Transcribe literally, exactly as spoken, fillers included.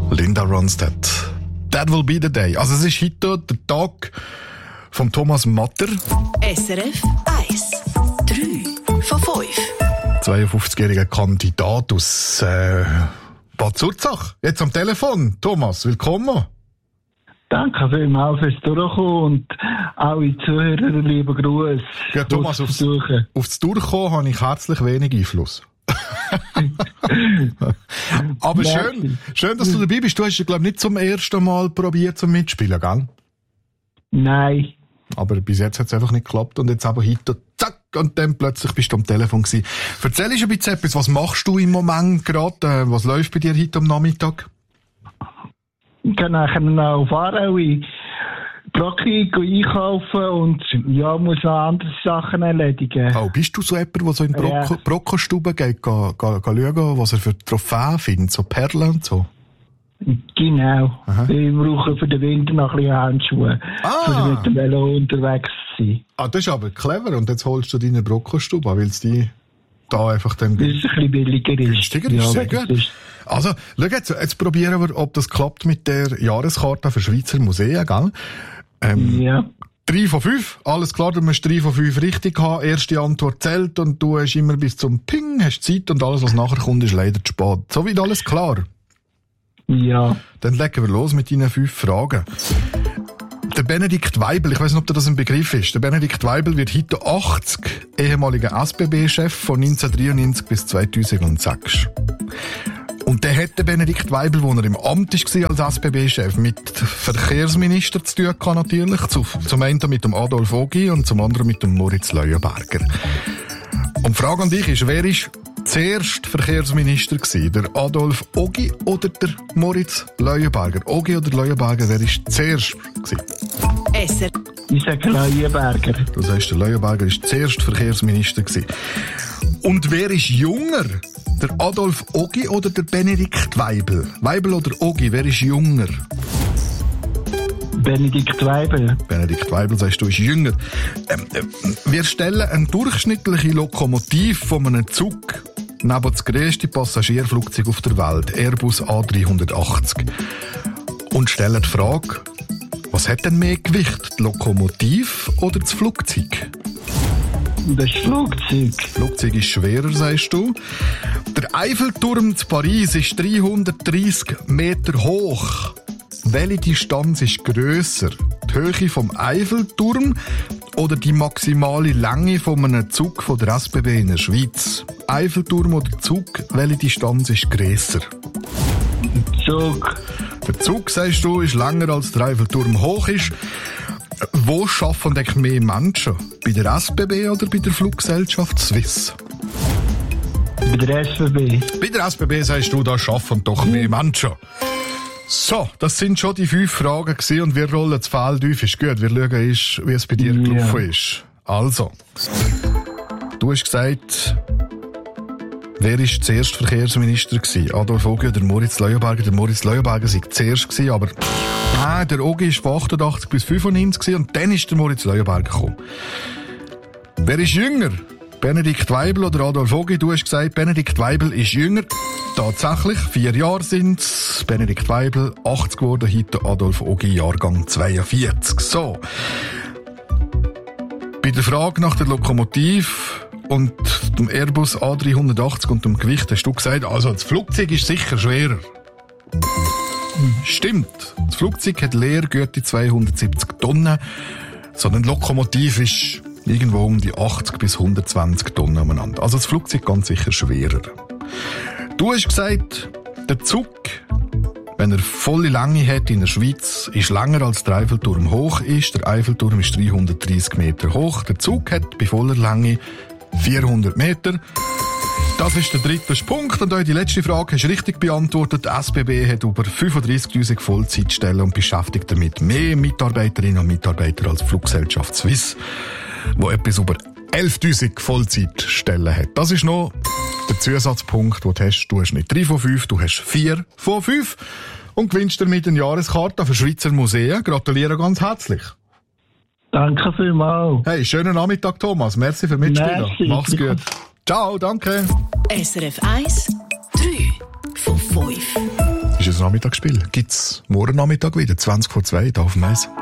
Linda Ronstadt. That will be the day. Also es ist heute der Tag von Thomas Matter. S R F eins. drei von fünf. zweiundfünfzigjähriger Kandidat aus äh, Bad Zurzach. Jetzt am Telefon. Thomas, willkommen. Danke vielmals fürs Durchkommen und alle Zuhörer, lieben Gruß. Ja, Thomas, aufs, aufs Durchkommen habe ich herzlich wenig Einfluss. Aber schön, schön, dass du dabei bist. Du hast ja, glaube ich, nicht zum ersten Mal probiert zum Mitspielen, gell? Nein. Aber bis jetzt hat es einfach nicht geklappt und jetzt aber heute, zack, und dann plötzlich bist du am Telefon gewesen. Erzähl uns ein bisschen etwas, was machst du im Moment gerade? Was läuft bei dir heute am Nachmittag? Ich kann nachher noch auf Aarau Brocki einkaufen und ja, muss noch andere Sachen erledigen. Oh, bist du so jemand, der so in Brocco, ja. Brocco-Stuben geht, ga, ga, ga schauen, was er für Trophäen findet, so Perlen und so? Genau. Aha. Wir brauchen für den Winter noch ein bisschen Handschuhe, ah. für mit dem Velo unterwegs zu sein. Ah, das ist aber clever. Und jetzt holst du deine Brocco-Stube, weil es die da einfach dann das ist ein bisschen billiger ist. Günstiger ist, sehr gut. Ist. Also, schau jetzt, jetzt probieren wir, ob das klappt mit der Jahreskarte für Schweizer Museen, gell? Ähm, ja. Drei von fünf, alles klar, du musst drei von fünf richtig haben, erste Antwort zählt und du hast immer bis zum Ping, hast Zeit und alles, was nachher kommt, ist leider zu spät. So weit alles klar? Ja. Dann legen wir los mit deinen fünf Fragen. Der Benedikt Weibel, ich weiss nicht, ob das ein Begriff ist. Der Benedikt Weibel wird heute achtzig, ehemaliger S B B-Chef von neunzehnhundertdreiundneunzig bis zweitausendsechs. Und der hat der Benedikt Weibel, wo er im Amt war als S B B-Chef, mit Verkehrsminister zu tun gehabt, natürlich. Zum einen mit dem Adolf Ogi und zum anderen mit dem Moritz Leuenberger. Und die Frage an dich ist, wer ist zuerst Verkehrsminister gewesen? Der Adolf Ogi oder der Moritz Leuenberger? Ogi oder Leuenberger, wer ist zuerst gewesen? S R. Ich sage Leuenberger. Du sagst, der Leuenberger ist zuerst Verkehrsminister gewesen. Und wer ist jünger? Der Adolf Ogi oder der Benedikt Weibel? Weibel oder Ogi, wer ist jünger? Benedikt Weibel. Benedikt Weibel, sagst du, ist jünger. Ähm, äh, wir stellen eine durchschnittliche Lokomotive von einem Zug neben das grösste Passagierflugzeug auf der Welt, Airbus A dreihundertachtzig. Und stellen die Frage, was hat denn mehr Gewicht, die Lokomotive oder das Flugzeug? Das Flugzeug. Das Flugzeug ist schwerer, sagst du. Der Eiffelturm zu Paris ist dreihundertdreissig Meter hoch. Welche Distanz ist grösser? Die Höhe vom Eiffelturm oder die maximale Länge von einem Zug von der S B B in der Schweiz? Eiffelturm oder Zug, welche Distanz ist grösser? Zug. Der Zug, sagst du, ist länger als der Eiffelturm hoch ist. Wo arbeiten eigentlich mehr Menschen? Bei der S B B oder bei der Fluggesellschaft Swiss? Bei der S B B. Bei der S B B sagst du, da arbeiten doch mehr Menschen. So, das sind schon die fünf Fragen gewesen und wir rollen das Feld auf. Ist gut, wir schauen, wie es bei dir ja. gelaufen ist. Also, du hast gesagt, wer war zuerst Verkehrsminister gewesen? Adolf Ogi oder Moritz Leuenberger? Der Moritz Leuenberger war zuerst gewesen, aber nein, der Ogi war von achtundachtzig bis fünfundneunzig und dann ist der Moritz Leuenberger gekommen. Wer ist jünger? Benedikt Weibel oder Adolf Ogi? Du hast gesagt, Benedikt Weibel ist jünger. Tatsächlich, vier Jahre sind's. Benedikt Weibel, achtzig geworden, heute Adolf Ogi, Jahrgang zweiundvierzig. So. Bei der Frage nach der Lokomotive und dem Airbus A dreihundertachtzig und dem Gewicht hast du gesagt, also das Flugzeug ist sicher schwerer. Stimmt. Das Flugzeug hat Leergüte zweihundertsiebzig Tonnen. So eine Lokomotive ist irgendwo um die achtzig bis hundertzwanzig Tonnen umeinander. Also das Flugzeug ganz sicher schwerer. Du hast gesagt, der Zug, wenn er volle Länge hat in der Schweiz, ist länger als der Eiffelturm hoch ist. Der Eiffelturm ist dreihundertdreissig Meter hoch. Der Zug hat bei voller Länge vierhundert Meter. Das ist der dritte Punkt. Und auch die letzte Frage hast du richtig beantwortet. Die S B B hat über fünfunddreissigtausend Vollzeitstellen und beschäftigt damit mehr Mitarbeiterinnen und Mitarbeiter als die Fluggesellschaft Swiss, wo etwas über elftausend Vollzeitstellen hat. Das ist noch der Zusatzpunkt, den du hast. Du hast nicht drei von fünf, du hast vier von fünf und gewinnst damit eine Jahreskarte für Schweizer Museen. Gratuliere ganz herzlich. Danke vielmals. Hey, schönen Nachmittag, Thomas. Merci für Mitspielen. Merci. Mach's gut. Ciao, danke. S R F eins, drei von fünf. Ist es Nachmittagsspiel gibt's morgen Nachmittag wieder, zwanzig vor zwei, hier auf dem Eis.